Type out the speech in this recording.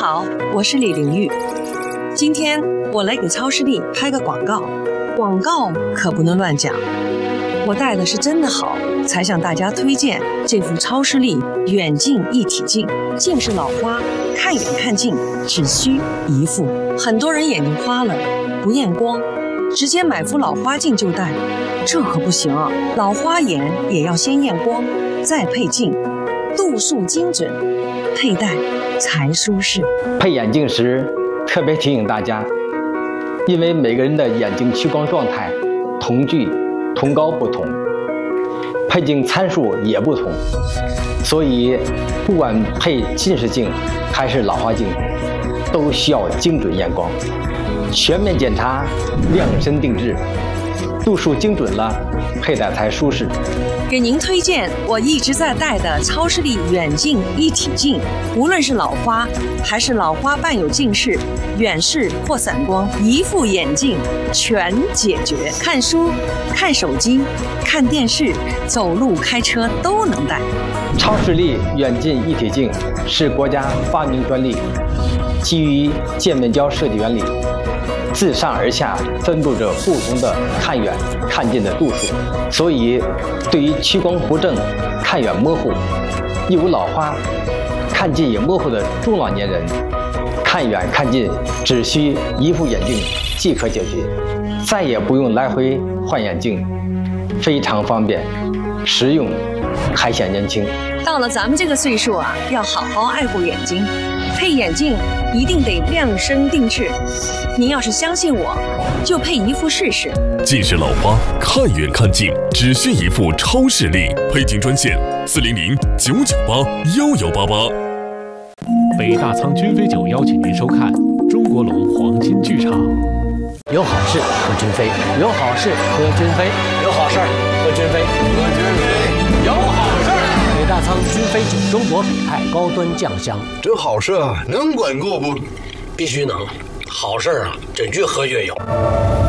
好，我是李玲玉。今天我来给超视力拍个广告，广告可不能乱讲。我戴的是真的好，才向大家推荐这副超视力远近一体镜。近视老花，看远看近，只需一副。很多人眼睛花了，不验光，直接买副老花镜就戴，这可不行啊！老花眼也要先验光，再配镜，度数精准，佩戴才舒适。 配眼镜时特别提醒大家，因为每个人的眼睛屈光状态、瞳距、瞳高不同，配镜参数也不同，所以不管配近视镜还是老花镜，都需要精准验光，全面检查，量身定制，度数精准了，佩戴才舒适。 给您推荐我一直在戴的超视力远近一体镜，无论是老花还是老花伴有近视、远视或散光，一副眼镜全解决。看书、看手机、看电视、走路、开车都能戴。 超视力远近一体镜是国家发明专利，基于渐面胶设计原理，自上而下分布着不同的看远看近的度数，所以对于屈光不正、看远模糊、有老花、看近也模糊的中老年人，看远看近只需一副眼镜即可解决，再也不用来回换眼镜，非常方便、实用，还显年轻。 到了咱们这个岁数啊，要好好爱护眼睛，配眼镜一定得量身定制。您要是相信我，就配一副试试。 近视老花，看远看近，只需一副超视力。配镜专线400-998-1188。 北大仓君飞酒邀请您收看中国龙黄金剧场。 有好事和君飞，有好事和君飞，有好事和君飞，有好事。北大仓君飞酒，中国北派高端酱香。 这好事能管够不？ 必须能，好事啊，这越喝越有。